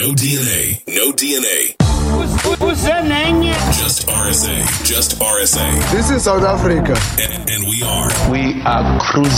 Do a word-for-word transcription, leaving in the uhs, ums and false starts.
No D N A. No D N A. Just R S A. Just R S A. This is South Africa. And, and we are. We are cruising.